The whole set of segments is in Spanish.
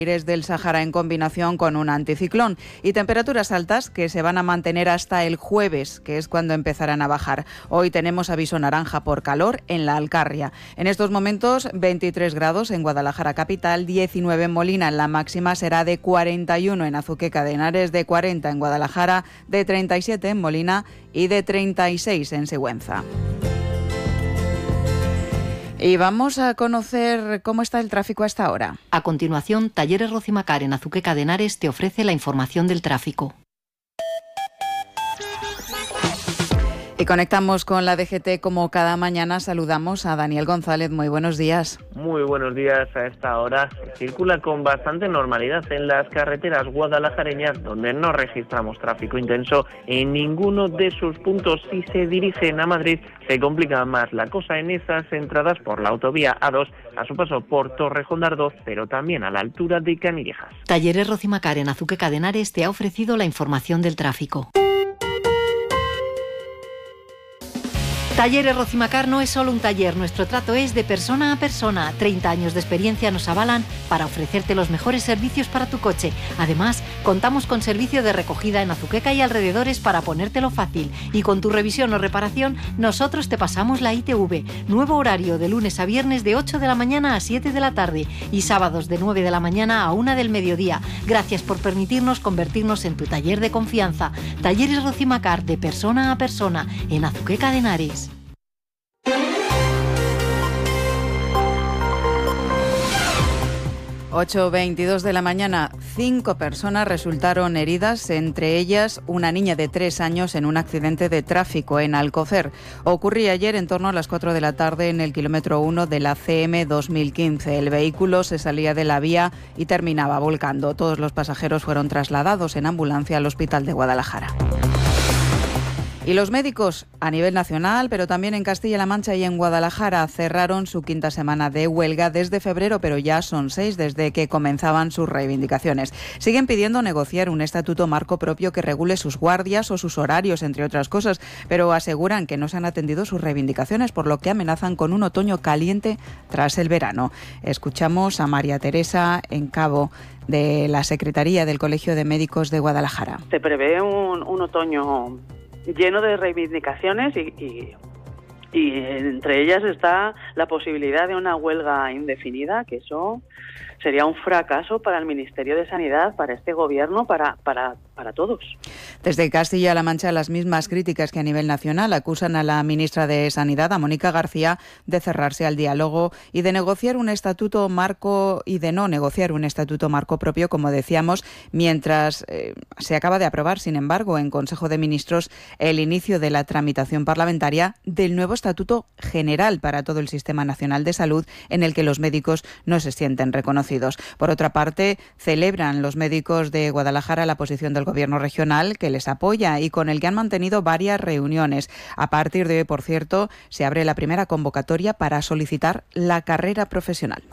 aires del Sáhara en combinación con un anticiclón y temperaturas altas que se van a mantener hasta el jueves, que es cuando empezarán a bajar. Hoy tenemos aviso naranja por calor en la Alcarria. En estos momentos 23 grados en Guadalajara capital, 19 en Molina, la máxima será de 41 en Azuqueca de Henares, de 40 en Guadalajara, de 37 en Molina y de 36 en Sigüenza. Y vamos a conocer cómo está el tráfico a esta hora. A continuación, Talleres Rocimacar en Azuqueca de Henares te ofrece la información del tráfico. Y conectamos con la DGT como cada mañana. Saludamos a Daniel González. Muy buenos días. Muy buenos días. A esta hora se circula con bastante normalidad en las carreteras guadalajareñas, donde no registramos tráfico intenso en ninguno de sus puntos. Si se dirigen a Madrid, se complica más la cosa en esas entradas por la autovía A2 a su paso por Torrejón de Ardoz, pero también a la altura de Canillejas. Talleres Rocimacar en Azuqueca de Henares te ha ofrecido la información del tráfico. Talleres Rocimacar no es solo un taller, nuestro trato es de persona a persona. 30 años de experiencia nos avalan para ofrecerte los mejores servicios para tu coche. Además, contamos con servicio de recogida en Azuqueca y alrededores para ponértelo fácil. Y con tu revisión o reparación, nosotros te pasamos la ITV. Nuevo horario de lunes a viernes de 8 de la mañana a 7 de la tarde y sábados de 9 de la mañana a 1 del mediodía. Gracias por permitirnos convertirnos en tu taller de confianza. Talleres Rocimacar de persona a persona en Azuqueca de Henares. 8:22 de la mañana, 5 personas resultaron heridas, entre ellas una niña de 3 años en un accidente de tráfico en Alcocer. Ocurría ayer en torno a las 4 de la tarde en el kilómetro 1 de la CM 2015. El vehículo se salía de la vía y terminaba volcando. Todos los pasajeros fueron trasladados en ambulancia al Hospital de Guadalajara. Y los médicos a nivel nacional, pero también en Castilla-La Mancha y en Guadalajara, cerraron su quinta semana de huelga desde febrero, pero ya son 6 desde que comenzaban sus reivindicaciones. Siguen pidiendo negociar un estatuto marco propio que regule sus guardias o sus horarios, entre otras cosas, pero aseguran que no se han atendido sus reivindicaciones, por lo que amenazan con un otoño caliente tras el verano. Escuchamos a María Teresa Encabo, de la Secretaría del Colegio de Médicos de Guadalajara. Se prevé un otoño lleno de reivindicaciones y entre ellas está la posibilidad de una huelga indefinida, que eso sería un fracaso para el Ministerio de Sanidad, para este gobierno, para todos. Desde Castilla-La Mancha, las mismas críticas que a nivel nacional acusan a la ministra de Sanidad, a Mónica García, de cerrarse al diálogo y de negociar un estatuto marco y de no negociar un estatuto marco propio, como decíamos, mientras se acaba de aprobar, sin embargo, en Consejo de Ministros el inicio de la tramitación parlamentaria del nuevo estatuto general para todo el Sistema Nacional de Salud, en el que los médicos no se sienten reconocidos. Por otra parte, celebran los médicos de Guadalajara la posición del Gobierno regional, que les apoya y con el que han mantenido varias reuniones. A partir de hoy, por cierto, se abre la primera convocatoria para solicitar la carrera profesional.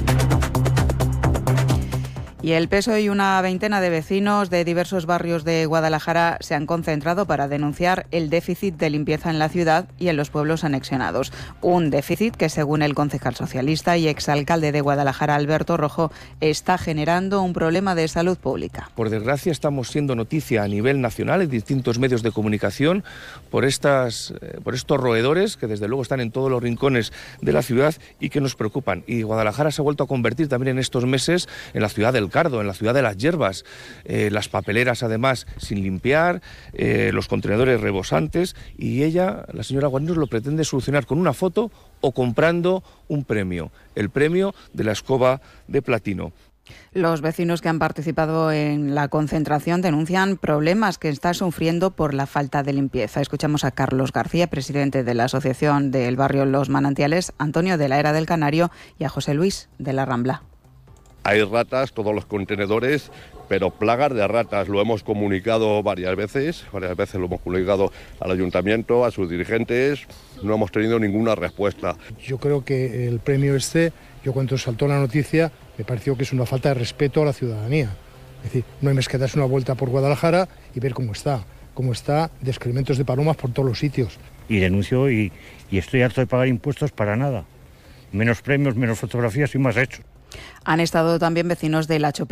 Y el PSOE y una veintena de vecinos de diversos barrios de Guadalajara se han concentrado para denunciar el déficit de limpieza en la ciudad y en los pueblos anexionados. Un déficit que, según el concejal socialista y exalcalde de Guadalajara, Alberto Rojo, está generando un problema de salud pública. Por desgracia, estamos siendo noticia a nivel nacional en distintos medios de comunicación por estos roedores que desde luego están en todos los rincones de la ciudad y que nos preocupan. Y Guadalajara se ha vuelto a convertir también en estos meses en la ciudad del Cardo, en la ciudad de las hierbas, las papeleras además sin limpiar, los contenedores rebosantes, y ella, la señora Guarninos, lo pretende solucionar con una foto o comprando un premio, el premio de la escoba de platino. Los vecinos que han participado en la concentración denuncian problemas que está sufriendo por la falta de limpieza. Escuchamos a Carlos García, presidente de la Asociación del Barrio Los Manantiales, Antonio de la Era del Canario y a José Luis de la Rambla. Hay ratas, todos los contenedores, pero plagas de ratas. Lo hemos comunicado varias veces lo hemos comunicado al ayuntamiento, a sus dirigentes, no hemos tenido ninguna respuesta. Yo creo que el premio yo cuando saltó la noticia, me pareció que es una falta de respeto a la ciudadanía. Es decir, no hay más que darse una vuelta por Guadalajara y ver cómo está de excrementos de palomas por todos los sitios. Y denuncio y estoy harto de pagar impuestos para nada. Menos premios, menos fotografías y más hechos. Han estado también vecinos de La Chopera